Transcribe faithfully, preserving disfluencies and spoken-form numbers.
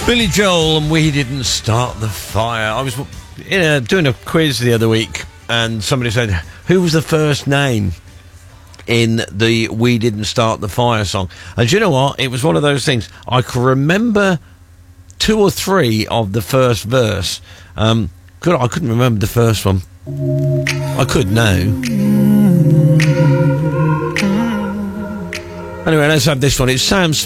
Billy Joel and We Didn't Start the Fire. I was in a, doing a quiz the other week, and somebody said, who was the first name in the We Didn't Start the Fire song? And do you know what? It was one of those things. I can remember two or three of the first verse. Um, good, I couldn't remember the first one. I could now. Anyway, let's have this one. It's Sam